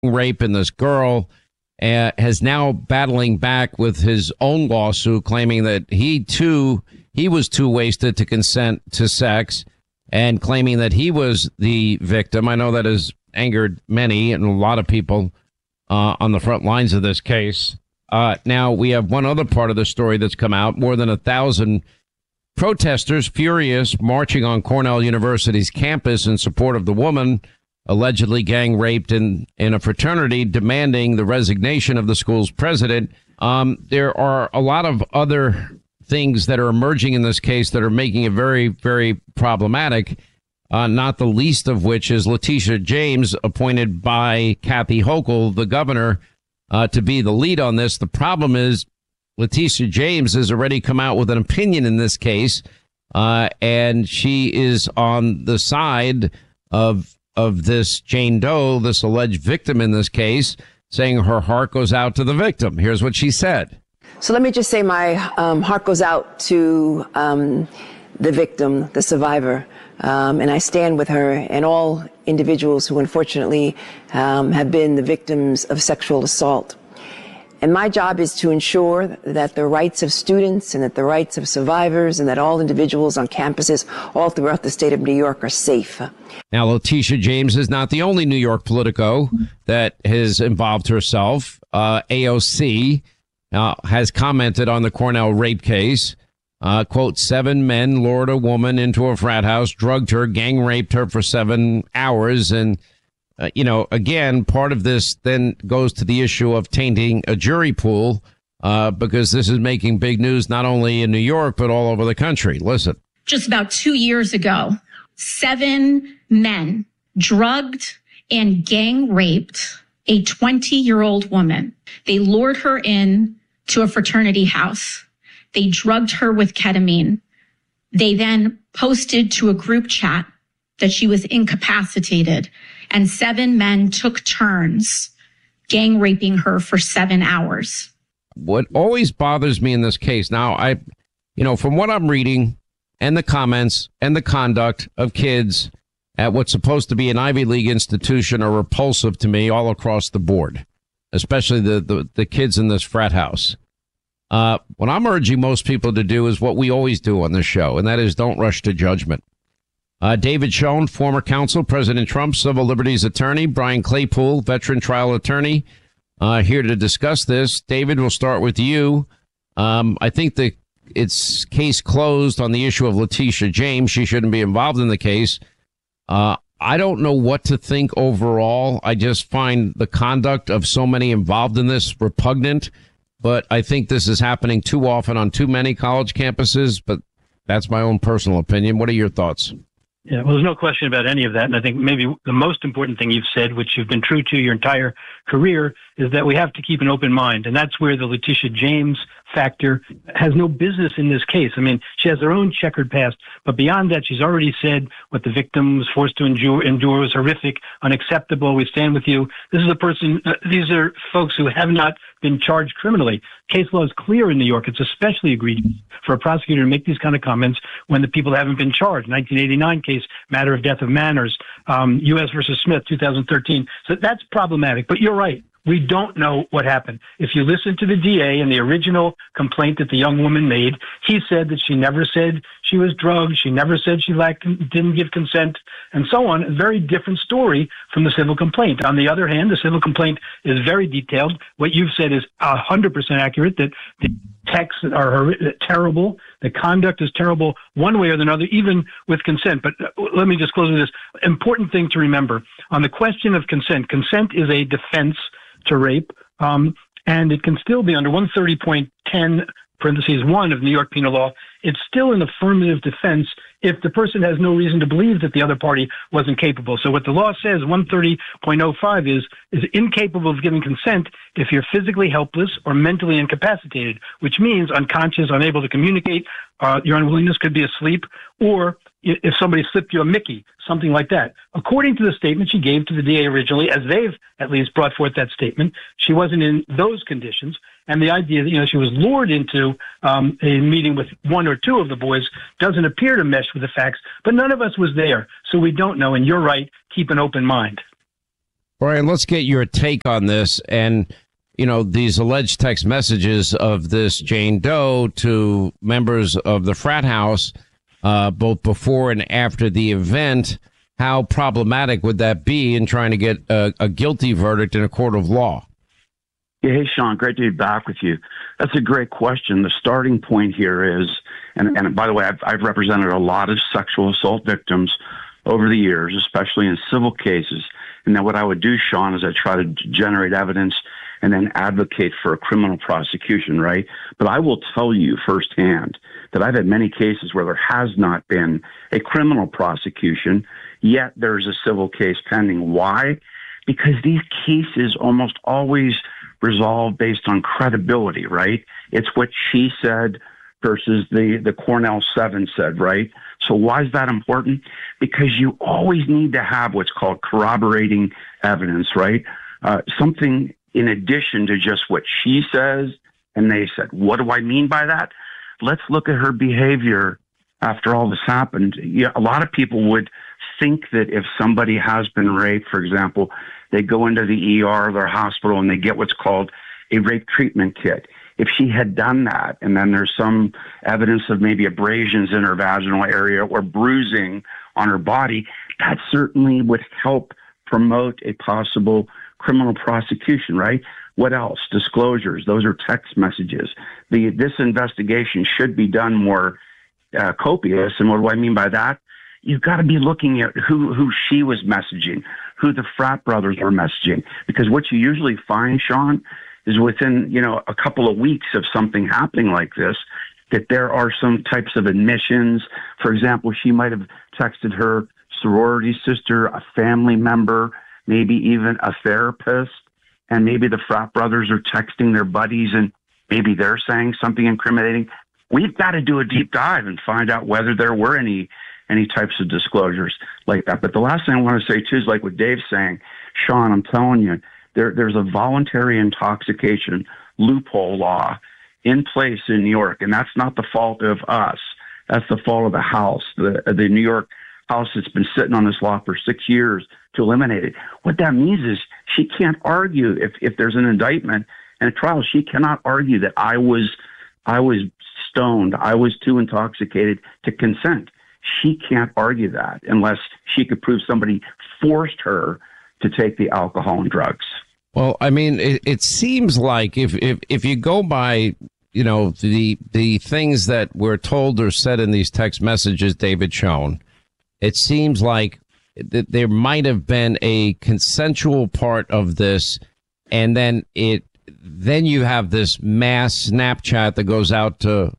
rape in this girl, has now battling back with his own lawsuit, claiming that he was too wasted to consent to sex, and claiming that he was the victim. I know that has angered many and a lot of people on the front lines of this case. Now we have one other part of the story that's come out. More than 1,000 protesters, furious, marching on Cornell University's campus in support of the woman allegedly gang raped in a fraternity, demanding the resignation of the school's president. There are a lot of other things that are emerging in this case that are making it very, very problematic, not the least of which is Letitia James, appointed by Kathy Hochul, the governor, to be the lead on this. The problem is Letitia James has already come out with an opinion in this case, and she is on the side of this Jane Doe, this alleged victim in this case, saying her heart goes out to the victim. Here's what she said. So let me just say my heart goes out to the victim, the survivor, and I stand with her and all individuals who unfortunately have been the victims of sexual assault. And my job is to ensure that the rights of students and that the rights of survivors and that all individuals on campuses all throughout the state of New York are safe. Now, Letitia James is not the only New York Politico that has involved herself. AOC has commented on the Cornell rape case. Quote, 7 men lured a woman into a frat house, drugged her, gang raped her for 7 hours. And again, part of this then goes to the issue of tainting a jury pool, because this is making big news not only in New York, but all over the country. Listen. Just about 2 years ago, 7 men drugged and gang raped a 20-year-old woman. They lured her in to a fraternity house. They drugged her with ketamine. They then posted to a group chat that she was incapacitated, and 7 men took turns gang raping her for 7 hours. What always bothers me in this case, now from what I'm reading and the comments and the conduct of kids at what's supposed to be an Ivy League institution are repulsive to me all across the board, especially the kids in this frat house. What I'm urging most people to do is what we always do on this show, and that is don't rush to judgment. David Schoen, former counsel, President Trump's civil liberties attorney, Brian Claypool, veteran trial attorney, here to discuss this. David, we'll start with you. I think it's case closed on the issue of Letitia James. She shouldn't be involved in the case. I don't know what to think overall. I just find the conduct of so many involved in this repugnant, but I think this is happening too often on too many college campuses, but that's my own personal opinion. What are your thoughts? Yeah, well, there's no question about any of that. And I think maybe the most important thing you've said, which you've been true to your entire career, is that we have to keep an open mind. And that's where the Letitia James factor has no business in this case. I mean, she has her own checkered past, but beyond that, she's already said what the victim was forced to endure was horrific, unacceptable. We stand with you. This is a person, these are folks who have not been charged criminally. Case law is clear in New York. It's especially egregious for a prosecutor to make these kind of comments when the people haven't been charged. 1989 case, matter of death of manners, U.S. versus Smith, 2013. So that's problematic. But you're right. We don't know what happened. If you listen to the DA and the original complaint that the young woman made, he said that she never said she was drugged. She never said she didn't give consent and so on. A very different story from the civil complaint. On the other hand, the civil complaint is very detailed. What you've said is 100% accurate, that the texts are terrible. The conduct is terrible one way or another, even with consent. But let me just close with this. Important thing to remember on the question of consent. Consent is a defense to rape, and it can still be under 130.10 parentheses 1 of New York penal law. It's still an affirmative defense if the person has no reason to believe that the other party wasn't capable. So what the law says, 130.05, is incapable of giving consent if you're physically helpless or mentally incapacitated, which means unconscious, unable to communicate. Your unwillingness could be asleep, or if somebody slipped you a Mickey, something like that. According to the statement she gave to the DA originally, as they've at least brought forth that statement, she wasn't in those conditions. And the idea that, she was lured into a meeting with 1 or 2 of the boys doesn't appear to mesh with the facts, but none of us was there. So we don't know. And you're right. Keep an open mind. Brian, let's get your take on this and, these alleged text messages of this Jane Doe to members of the frat house, both before and after the event. How problematic would that be in trying to get a guilty verdict in a court of law? Yeah, hey, Sean, great to be back with you. That's a great question. The starting point here is, and by the way, I've represented a lot of sexual assault victims over the years, especially in civil cases. And then what I would do, Sean, is I try to generate evidence and then advocate for a criminal prosecution, right? But I will tell you firsthand that I've had many cases where there has not been a criminal prosecution, yet there's a civil case pending. Why? Because these cases almost always resolve based on credibility, right? It's what she said versus the Cornell 7 said, right? So why is that important? Because you always need to have what's called corroborating evidence, right? Something in addition to just what she says and they said. What do I mean by that? Let's look at her behavior after all this happened. Yeah, a lot of people would think that if somebody has been raped, for example, they go into the ER or their hospital and they get what's called a rape treatment kit. If she had done that, and then there's some evidence of maybe abrasions in her vaginal area or bruising on her body, that certainly would help promote a possible criminal prosecution, right? What else? Disclosures. Those are text messages. This investigation should be done more copious. And what do I mean by that? You've got to be looking at who she was messaging, who the frat brothers were messaging. Because what you usually find, Sean, is within, a couple of weeks of something happening like this, that there are some types of admissions. For example, she might have texted her sorority sister, a family member, maybe even a therapist, and maybe the frat brothers are texting their buddies and maybe they're saying something incriminating. We've got to do a deep dive and find out whether there were any types of disclosures like that. But the last thing I want to say, too, is like what Dave's saying. Sean, I'm telling you, there's a voluntary intoxication loophole law in place in New York, and that's not the fault of us. That's the fault of the House, the New York House that's been sitting on this law for 6 years to eliminate it. What that means is she can't argue if there's an indictment and a trial. She cannot argue that I was stoned, I was too intoxicated to consent. She can't argue that unless she could prove somebody forced her to take the alcohol and drugs. Well, I mean, it seems like if you go by, the things that were told or said in these text messages David shown, it seems like there might have been a consensual part of this, and then you have this mass Snapchat that goes out to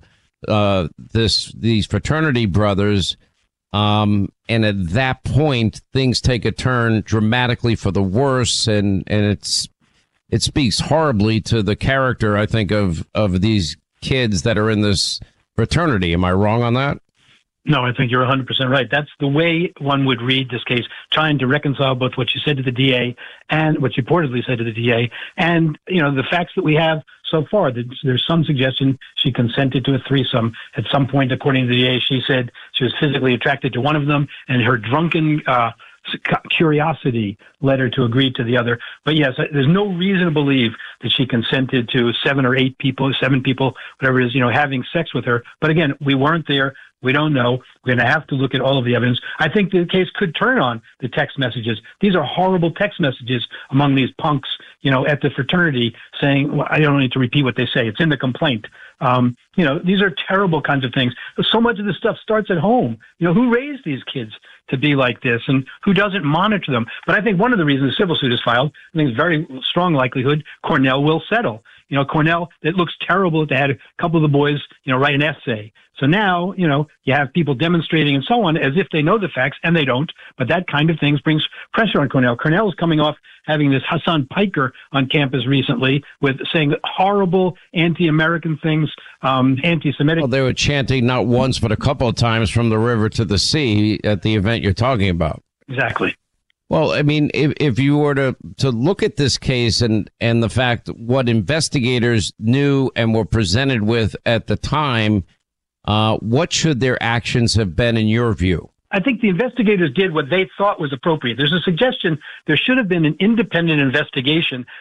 these fraternity brothers, and at that point things take a turn dramatically for the worse, and it speaks horribly to the character, I think, of these kids that are in this fraternity. Am I wrong on that? No, I think you're 100% right. That's the way one would read this case, trying to reconcile both what you said to the DA and what you reportedly said to the DA and, the facts that we have so far. There's some suggestion she consented to a threesome. At some point, according to the DA, she said she was physically attracted to one of them, and her drunken curiosity led her to agree to the other. But yes, there's no reason to believe that she consented to 7 people, whatever it is, having sex with her. But again, we weren't there. We don't know. We're going to have to look at all of the evidence. I think the case could turn on the text messages. These are horrible text messages among these punks, at the fraternity saying, well, I don't need to repeat what they say. It's in the complaint. These are terrible kinds of things. So much of this stuff starts at home. Who raised these kids to be like this and who doesn't monitor them? But I think one of the reasons the civil suit is filed, I think it's very strong likelihood Cornell will settle. Cornell, it looks terrible. They had a couple of the boys, write an essay. So now, you have people demonstrating and so on as if they know the facts, and they don't. But that kind of things brings pressure on Cornell. Cornell is coming off having this Hassan Piker on campus recently with saying horrible anti-American things, anti-Semitic. Well, they were chanting not once but a couple of times from the river to the sea at the event you're talking about. Exactly. Well, I mean, if you were to look at this case and the fact what investigators knew and were presented with at the time, what should their actions have been in your view? I think the investigators did what they thought was appropriate. There's a suggestion there should have been an independent investigation